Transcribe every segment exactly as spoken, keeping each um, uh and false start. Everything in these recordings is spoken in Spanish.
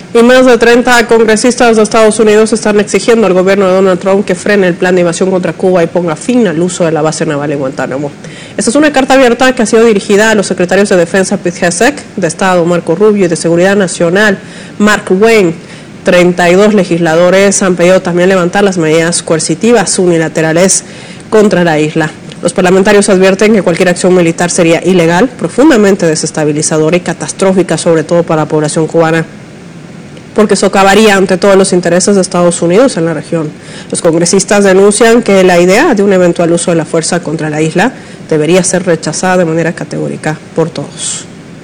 Y más de treinta congresistas de Estados Unidos están exigiendo al gobierno de Donald Trump que frene el plan de invasión contra Cuba y ponga fin al uso de la base naval en Guantánamo. Esta es una carta abierta que ha sido dirigida a los secretarios de Defensa Pete Hegseth, de Estado Marco Rubio y de Seguridad Nacional Mark Wayne. treinta y dos legisladores han pedido también levantar las medidas coercitivas unilaterales contra la isla. Los parlamentarios advierten que cualquier acción militar sería ilegal, profundamente desestabilizadora y catastrófica, sobre todo para la población cubana, porque socavaría ante todos los intereses de Estados Unidos en la región. Los congresistas denuncian que la idea de un eventual uso de la fuerza contra la isla debería ser rechazada de manera categórica por todos.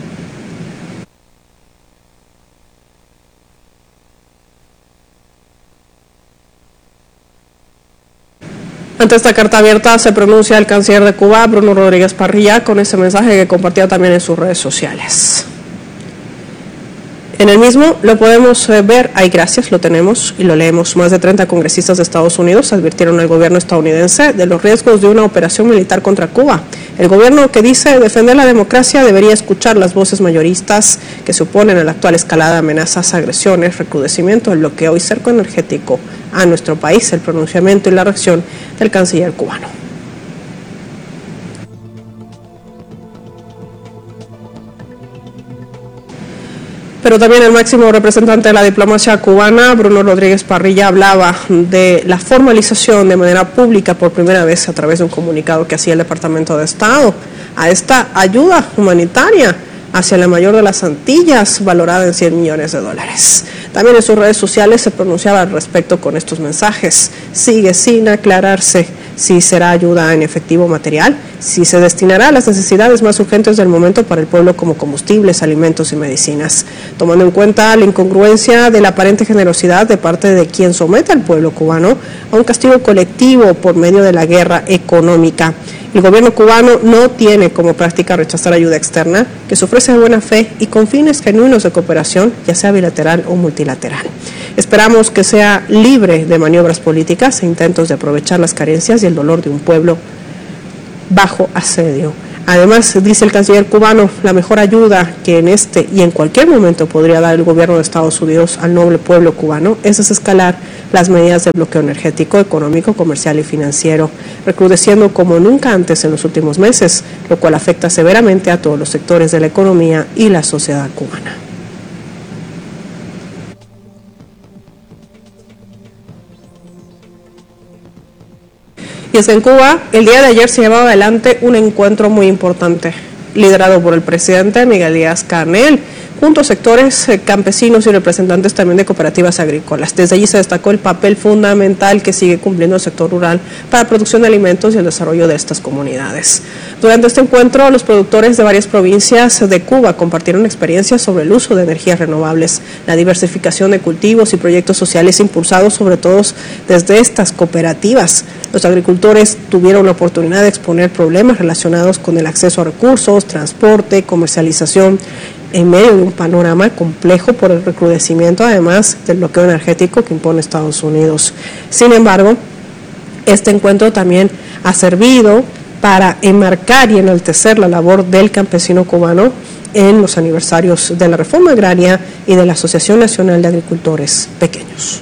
Ante esta carta abierta se pronuncia el canciller de Cuba, Bruno Rodríguez Parrilla, con ese mensaje que compartía también en sus redes sociales. En el mismo lo podemos ver, hay gracias, lo tenemos y lo leemos. Más de treinta congresistas de Estados Unidos advirtieron al gobierno estadounidense de los riesgos de una operación militar contra Cuba. El gobierno, que dice defender la democracia, debería escuchar las voces mayoristas que se oponen a la actual escalada de amenazas, agresiones, recrudecimiento del bloqueo y cerco energético a nuestro país. El pronunciamiento y la reacción del canciller cubano. Pero también el máximo representante de la diplomacia cubana, Bruno Rodríguez Parrilla, hablaba de la formalización de manera pública por primera vez a través de un comunicado que hacía el Departamento de Estado a esta ayuda humanitaria hacia la mayor de las Antillas, valorada en cien millones de dólares. También en sus redes sociales se pronunciaba al respecto con estos mensajes. Sigue sin aclararse si será ayuda en efectivo material, si se destinará a las necesidades más urgentes del momento para el pueblo como combustibles, alimentos y medicinas, tomando en cuenta la incongruencia de la aparente generosidad de parte de quien somete al pueblo cubano a un castigo colectivo por medio de la guerra económica. El gobierno cubano no tiene como práctica rechazar ayuda externa que se ofrece de buena fe y con fines genuinos de cooperación, ya sea bilateral o multilateral. Esperamos que sea libre de maniobras políticas e intentos de aprovechar las carencias y el dolor de un pueblo bajo asedio. Además, dice el canciller cubano, la mejor ayuda que en este y en cualquier momento podría dar el gobierno de Estados Unidos al noble pueblo cubano es desescalar las medidas de bloqueo energético, económico, comercial y financiero, recrudeciendo como nunca antes en los últimos meses, lo cual afecta severamente a todos los sectores de la economía y la sociedad cubana. Y es que en Cuba, el día de ayer se llevaba adelante un encuentro muy importante, liderado por el presidente Miguel Díaz-Canel, junto a sectores campesinos y representantes también de cooperativas agrícolas. Desde allí se destacó el papel fundamental que sigue cumpliendo el sector rural para la producción de alimentos y el desarrollo de estas comunidades. Durante este encuentro, los productores de varias provincias de Cuba compartieron experiencias sobre el uso de energías renovables, la diversificación de cultivos y proyectos sociales impulsados sobre todo desde estas cooperativas. Los agricultores tuvieron la oportunidad de exponer problemas relacionados con el acceso a recursos, transporte, comercialización, en medio de un panorama complejo por el recrudecimiento, además del bloqueo energético que impone Estados Unidos. Sin embargo, este encuentro también ha servido para enmarcar y enaltecer la labor del campesino cubano en los aniversarios de la reforma agraria y de la Asociación Nacional de Agricultores Pequeños.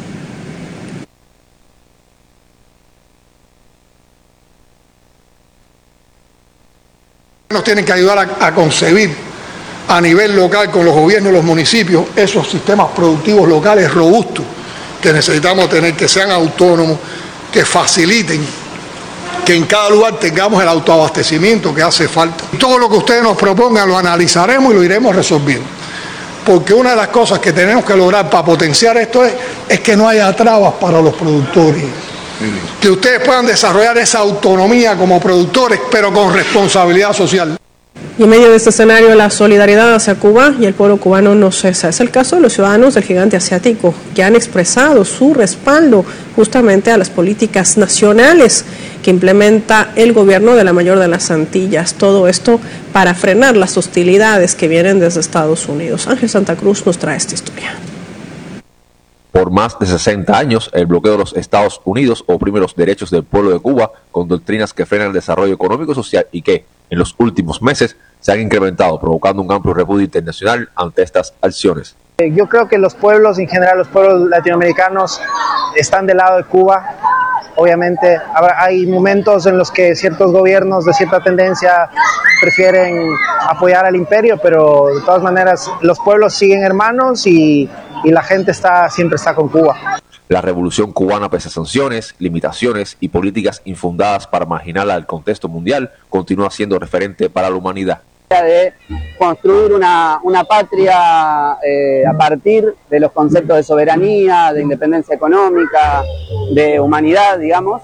Nos tienen que ayudar a, a concebir a nivel local con los gobiernos y los municipios esos sistemas productivos locales robustos que necesitamos tener, que sean autónomos, que faciliten que en cada lugar tengamos el autoabastecimiento que hace falta. Todo lo que ustedes nos propongan lo analizaremos y lo iremos resolviendo, porque una de las cosas que tenemos que lograr para potenciar esto es, es que no haya trabas para los productores, que ustedes puedan desarrollar esa autonomía como productores, pero con responsabilidad social. Y en medio de este escenario, la solidaridad hacia Cuba y el pueblo cubano no cesa. Es el caso de los ciudadanos del gigante asiático, que han expresado su respaldo justamente a las políticas nacionales que implementa el gobierno de la mayor de las Antillas. Todo esto para frenar las hostilidades que vienen desde Estados Unidos. Ángel Santa Cruz nos trae esta historia. Por más de sesenta años, el bloqueo de los Estados Unidos oprime los derechos del pueblo de Cuba con doctrinas que frenan el desarrollo económico y social y que, en los últimos meses, se han incrementado, provocando un amplio repudio internacional ante estas acciones. Yo creo que los pueblos, en general los pueblos latinoamericanos, están del lado de Cuba. Obviamente hay momentos en los que ciertos gobiernos de cierta tendencia prefieren apoyar al imperio, pero de todas maneras los pueblos siguen hermanos y, y la gente está, siempre está con Cuba. La revolución cubana, pese a sanciones, limitaciones y políticas infundadas para marginarla del contexto mundial, continúa siendo referente para la humanidad. De construir una, una patria eh, a partir de los conceptos de soberanía, de independencia económica, de humanidad, digamos,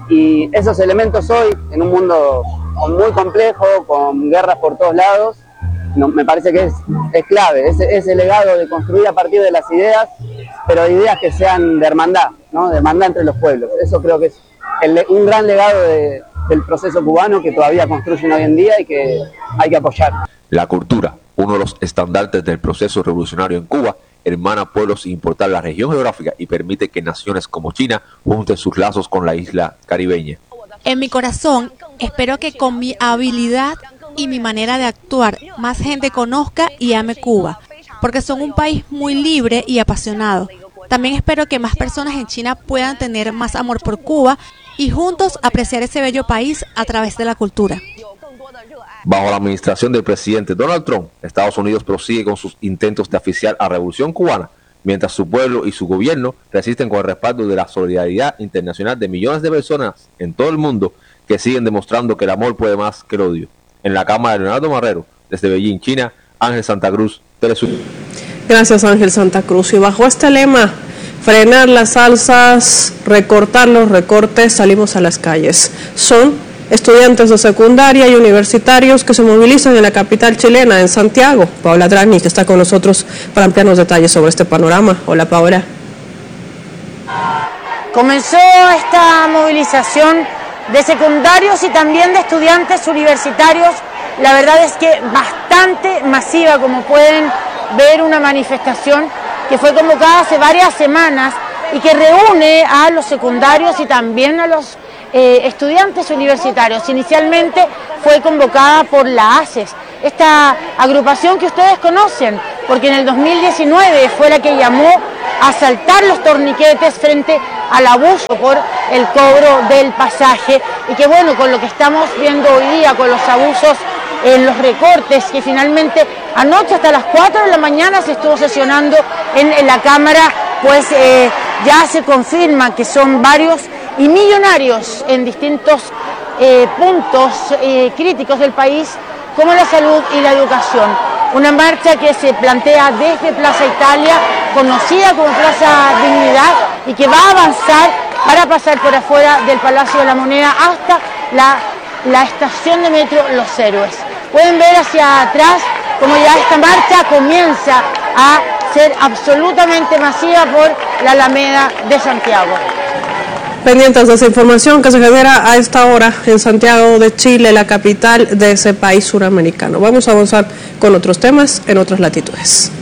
y esos elementos hoy, en un mundo muy complejo, con guerras por todos lados, no, me parece que es, es clave, ese, ese legado de construir a partir de las ideas, pero de ideas que sean de hermandad, ¿no? De hermandad entre los pueblos. Eso creo que es el, un gran legado de, del proceso cubano que todavía construyen hoy en día y que hay que apoyar. La cultura, uno de los estandartes del proceso revolucionario en Cuba, hermana pueblos sin importar la región geográfica y permite que naciones como China junten sus lazos con la isla caribeña. En mi corazón, espero que con mi habilidad y mi manera de actuar, más gente conozca y ame Cuba, porque son un país muy libre y apasionado. También espero que más personas en China puedan tener más amor por Cuba y juntos apreciar ese bello país a través de la cultura. Bajo la administración del presidente Donald Trump, Estados Unidos prosigue con sus intentos de asfixiar a la revolución cubana, mientras su pueblo y su gobierno resisten con el respaldo de la solidaridad internacional de millones de personas en todo el mundo que siguen demostrando que el amor puede más que el odio. En la cámara de Leonardo Marrero, desde Beijing, China, Ángel Santa Cruz, Telesur. Gracias, Ángel Santa Cruz. Y bajo este lema, frenar las alzas, recortar los recortes, salimos a las calles. Son estudiantes de secundaria y universitarios que se movilizan en la capital chilena, en Santiago. Paola Dragni, que está con nosotros para ampliarnos detalles sobre este panorama. Hola, Paola. Comenzó esta movilización de secundarios y también de estudiantes universitarios. La verdad es que bastante masiva, como pueden ver, una manifestación que fue convocada hace varias semanas y que reúne a los secundarios y también a los eh, estudiantes universitarios. Inicialmente fue convocada por la A C E S, esta agrupación que ustedes conocen, porque en el dos mil diecinueve fue la que llamó a saltar los torniquetes frente al abuso por el cobro del pasaje, y que bueno, con lo que estamos viendo hoy día, con los abusos en los recortes, que finalmente anoche hasta las cuatro de la mañana se estuvo sesionando en, en la Cámara, pues eh, ya se confirma que son varios y millonarios en distintos eh, puntos eh, críticos del país, como la salud y la educación. Una marcha que se plantea desde Plaza Italia, conocida como Plaza Dignidad, y que va a avanzar para pasar por afuera del Palacio de la Moneda hasta la, la estación de metro Los Héroes. Pueden ver hacia atrás como ya esta marcha comienza a ser absolutamente masiva por la Alameda de Santiago. Pendientes de esa información que se genera a esta hora en Santiago de Chile, la capital de ese país suramericano. Vamos a avanzar con otros temas en otras latitudes.